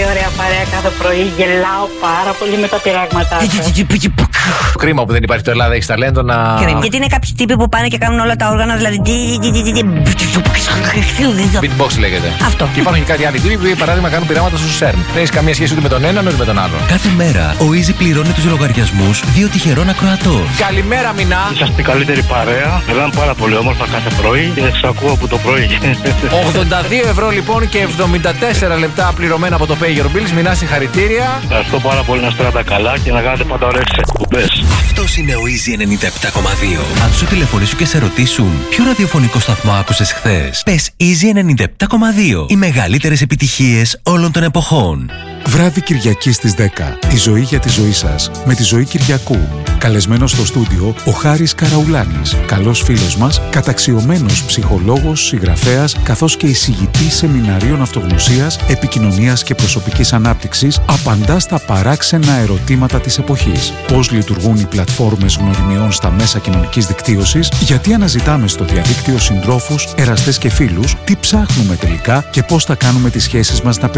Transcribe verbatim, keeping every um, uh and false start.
ωραία παρέα κάθε πρωί. Γελάω πάρα πολύ με τα πειράγματά σας. Κρίμα που δεν υπάρχει το Ελλάδα έχει ταλέντο να. Κρίμα. Γιατί είναι κάποιοι τύποι που πάνε και κάνουν όλα τα όργανα, δηλαδή. Beatbox λέγεται. Αυτό. Και υπάρχουν και κάτι άλλοι τύποι που, για παράδειγμα, κάνουν πειράματα στο σέρν. Δεν έχει καμία σχέση ούτε με τον έναν ούτε με τον άλλον. Κάθε μέρα ο Easy πληρώνει τους λογαριασμούς δύο τυχερών ακροατών. Καλημέρα, Μινά. Είσαστε η καλύτερη παρέα. Περνάμε πάρα πολύ όμορφα κάθε πρωί και σας ακούω από το πρωί. ογδόντα δύο ευρώ λοιπόν και εβδομήντα τέσσερα λεπτά πληρωμένα από το Pay Your Bills. Μινά, συγχαρητήρια. Ευχαριστώ πάρα πολύ, να στρέφετε καλά και να κάνετε πάντα ωραίες εκπομπές. Αυτός είναι ο Easy ενενήντα επτά κόμμα δύο. Αν σου τηλεφωνήσουν και σε ρωτήσουν ποιο ραδιοφωνικό σταθμό άκουσες χθες, πες Easy ενενήντα επτά κόμμα δύο. Οι μεγαλύτερες επιτυχίες όλων των εποχών. Βράδυ Κυριακή στις δέκα. Η ζωή για τη ζωή σας. Με τη Ζωή Κυριακού. Καλεσμένος στο στούντιο ο Χάρης Καραουλάνης. Καλός φίλος μας, καταξιωμένος ψυχολόγος, συγγραφέας, καθώς και εισηγητής σεμιναρίων αυτογνωσίας, επικοινωνίας και προσωπικής ανάπτυξης, απαντά στα παράξενα ερωτήματα της εποχής. Πώς λειτουργούν οι πλατφόρμες γνωριμιών στα μέσα κοινωνικής δικτύωσης, γιατί αναζητάμε στο διαδίκτυο συντρόφους, εραστές και φίλους, τι ψάχνουμε τελικά και πώς θα κάνουμε τις σχέσεις μας να